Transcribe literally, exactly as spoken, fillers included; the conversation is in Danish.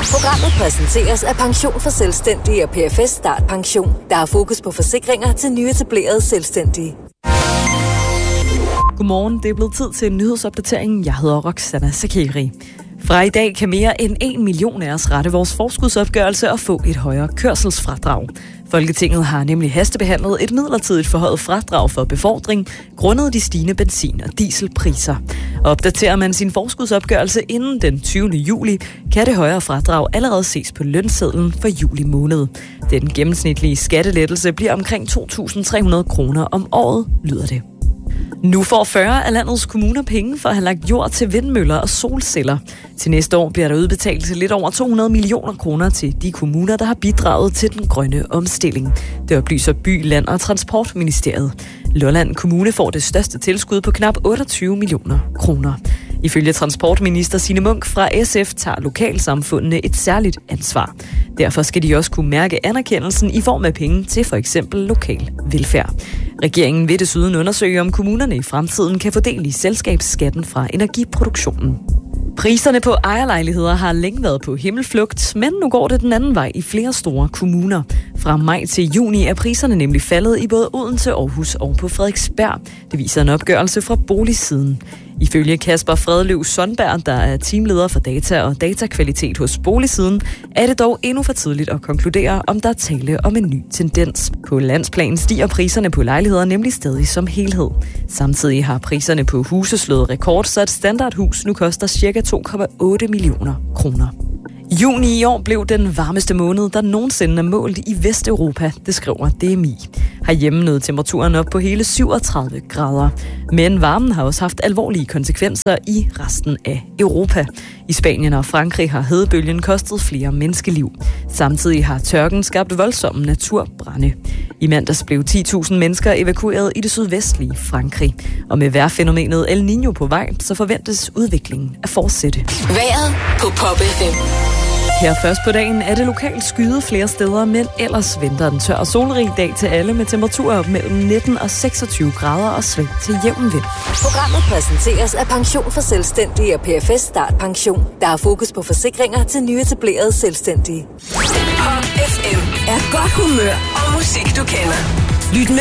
Programmet præsenteres af Pension for Selvstændige og P F S Start Pension, der har fokus på forsikringer til nyetablerede selvstændige. Godmorgen, det er blevet tid til en nyhedsopdatering. Jeg hedder Roxana Sakiri. Fra i dag kan mere end en million af os rette vores forskudsopgørelse og få et højere kørselsfradrag. Folketinget har nemlig hastebehandlet et midlertidigt forhøjet fradrag for befordring, grundet de stigende benzin- og dieselpriser. Opdaterer man sin forskudsopgørelse inden den tyvende juli, kan det højere fradrag allerede ses på lønsedlen for juli måned. Den gennemsnitlige skattelettelse bliver omkring to tusind tre hundrede kroner om året, lyder det. Nu får fyrre af landets kommuner penge for at have lagt jord til vindmøller og solceller. Til næste år bliver der udbetalt til lidt over to hundrede millioner kroner til de kommuner, der har bidraget til den grønne omstilling. Det oplyser By, Land og Transportministeriet. Lolland Kommune får det største tilskud på knap otteogtyve millioner kroner. Ifølge transportminister Signe Munk fra S F tager lokalsamfundene et særligt ansvar. Derfor skal de også kunne mærke anerkendelsen i form af penge til for eksempel lokal velfærd. Regeringen vil desuden undersøge, om kommunerne i fremtiden kan få del i selskabsskatten fra energiproduktionen. Priserne på ejerlejligheder har længe været på himmelflugt, men nu går det den anden vej i flere store kommuner. Fra maj til juni er priserne nemlig faldet i både Odense, Aarhus og på Frederiksberg. Det viser en opgørelse fra Boligsiden. Ifølge Kasper Fredløv Sundberg, der er teamleder for data og datakvalitet hos Boligsiden, er det dog endnu for tidligt at konkludere, om der er tale om en ny tendens. På landsplan stiger priserne på lejligheder nemlig stadig som helhed. Samtidig har priserne på huse slået rekord, så et standardhus nu koster ca. to komma otte millioner kroner. Juni i år blev den varmeste måned, der nogensinde er målt i Vesteuropa, det skriver D M I. Herhjemme nåede temperaturen op på hele syvogtredive grader. Men varmen har også haft alvorlige konsekvenser i resten af Europa. I Spanien og Frankrig har hedebølgen kostet flere menneskeliv. Samtidig har tørken skabt voldsomme naturbrande. I mandags blev ti tusind mennesker evakueret i det sydvestlige Frankrig. Og med vejrfænomenet El Niño på vej, så forventes udviklingen at fortsætte. Vejret på Pop F M. Her først på dagen er det lokalt skyet flere steder, men ellers venter den tør og solrig dag til alle med temperaturer op mellem nitten og seksogtyve grader og sving til jævn vind. Programmet præsenteres af Pension for Selvstændige og P F S Start Pension, der har fokus på forsikringer til nyetablerede selvstændige. Pop F M er godt humør og musik, du kender. Lyt med.